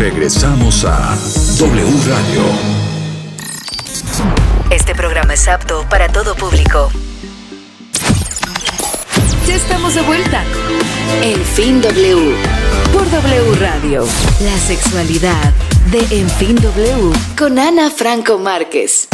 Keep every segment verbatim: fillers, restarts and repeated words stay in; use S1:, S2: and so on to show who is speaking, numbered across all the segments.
S1: Regresamos a W Radio.
S2: Este programa es apto para todo público. Ya estamos de vuelta. En Fin W. Por W Radio. La sexualidad de En Fin W. Con Ana Franco Márquez.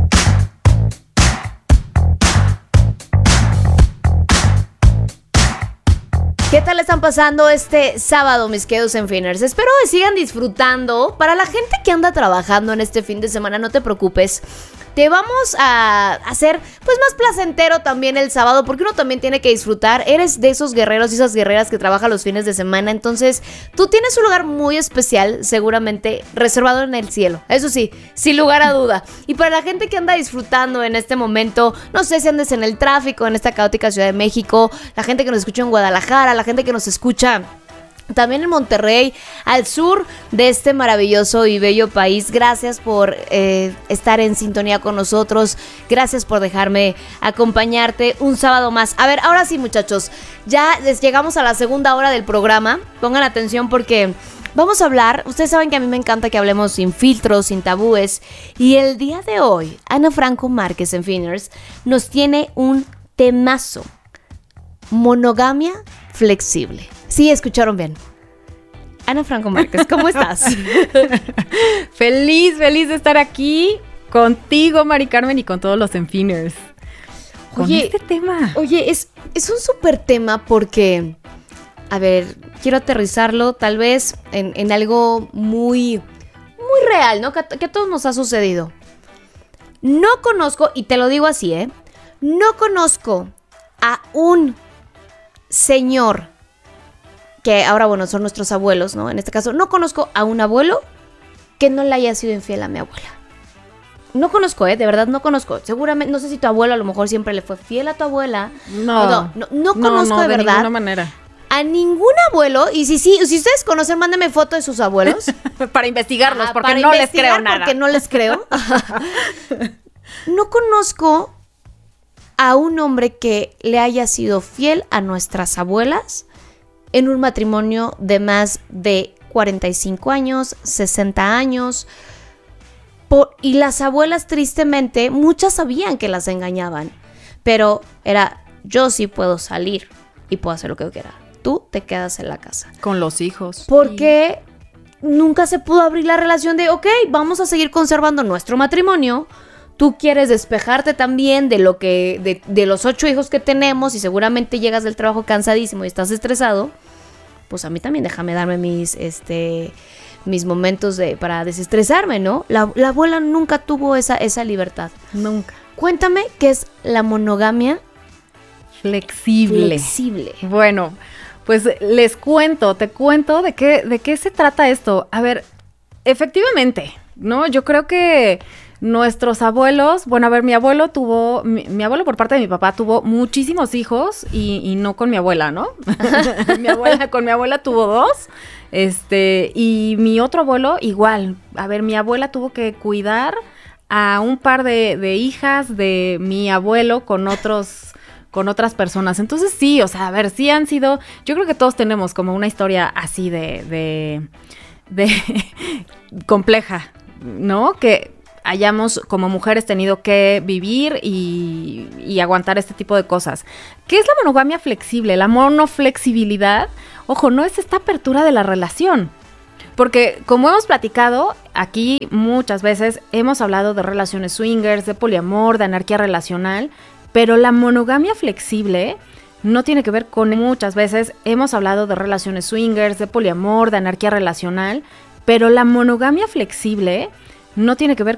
S3: ¿Qué tal están pasando este sábado, mis queridos Enfiners? Espero que sigan disfrutando. Para la gente que anda trabajando en este fin de semana, no te preocupes. Te vamos a hacer pues más placentero también el sábado, porque uno también tiene que disfrutar. Eres de esos guerreros y esas guerreras que trabajan los fines de semana, entonces tú tienes un lugar muy especial, seguramente reservado en el cielo. Eso sí, sin lugar a duda. Y para la gente que anda disfrutando en este momento, no sé si andes en el tráfico en esta caótica Ciudad de México, la gente que nos escucha en Guadalajara, la gente que nos escucha también en Monterrey, al sur de este maravilloso y bello país. Gracias por eh, estar en sintonía con nosotros. Gracias por dejarme acompañarte un sábado más. A ver, ahora sí, muchachos, ya les llegamos a la segunda hora del programa. Pongan atención porque vamos a hablar. Ustedes saben que a mí me encanta que hablemos sin filtros, sin tabúes. Y el día de hoy, Ana Franco Márquez en Finers nos tiene un temazo: monogamia flexible. Sí, escucharon bien. Ana Franco Márquez, ¿cómo estás?
S4: Feliz, feliz de estar aquí contigo, Mari Carmen, y con todos los Enfiners. Con
S3: oye,
S4: este tema.
S3: Oye, es, es un súper tema porque, a ver, quiero aterrizarlo tal vez en, en algo muy, muy real, ¿no? Que, que a todos nos ha sucedido. No conozco, y te lo digo así, ¿eh? No conozco a un señor que ahora, bueno, son nuestros abuelos, ¿no? En este caso, no conozco a un abuelo que no le haya sido infiel a mi abuela. No conozco, ¿eh? De verdad no conozco. Seguramente, no sé si tu abuelo a lo mejor siempre le fue fiel a tu abuela.
S4: No,
S3: no, no, no conozco
S4: no, no,
S3: de,
S4: de
S3: verdad.
S4: De ninguna manera.
S3: A ningún abuelo, y si, si, si ustedes conocen, mándenme foto de sus abuelos.
S4: Para investigarlos,
S3: ah,
S4: porque
S3: para
S4: no les creo nada.
S3: Porque no les creo. No conozco a un hombre que le haya sido fiel a nuestras abuelas en un matrimonio de más de cuarenta y cinco años, sesenta años. Por, y las abuelas, tristemente, muchas sabían que las engañaban. Pero era, yo sí puedo salir y puedo hacer lo que yo quiera. Tú te quedas en la casa.
S4: Con los hijos.
S3: Porque y... nunca se pudo abrir la relación de, ok, vamos a seguir conservando nuestro matrimonio. Tú quieres despejarte también de lo que de, de los ocho hijos que tenemos y seguramente llegas del trabajo cansadísimo y estás estresado. Pues a mí también déjame darme mis este mis momentos de para desestresarme, ¿no? La, la abuela nunca tuvo esa, esa libertad.
S4: Nunca.
S3: Cuéntame qué es la monogamia
S4: flexible.
S3: Flexible.
S4: Bueno, pues les cuento, te cuento de qué, de qué se trata esto. A ver, efectivamente, ¿no? Yo creo que nuestros abuelos, bueno, a ver, mi abuelo tuvo, mi, mi abuelo por parte de mi papá tuvo muchísimos hijos y, y no con mi abuela, ¿no? mi abuela, con mi abuela tuvo dos, este, y mi otro abuelo igual. A ver, mi abuela tuvo que cuidar a un par de, de hijas de mi abuelo con otros, con otras personas. Entonces sí, o sea, a ver, sí han sido, yo creo que todos tenemos como una historia así de, de, de compleja, ¿no? Que hayamos como mujeres tenido que vivir y, y aguantar este tipo de cosas. ¿Qué es la monogamia flexible? La monoflexibilidad, ojo, no es esta apertura de la relación. Porque como hemos platicado aquí muchas veces, hemos hablado de relaciones swingers, de poliamor, de anarquía relacional, pero la monogamia flexible no tiene que ver con, muchas veces hemos hablado de relaciones swingers, de poliamor, de anarquía relacional, pero la monogamia flexible no tiene que ver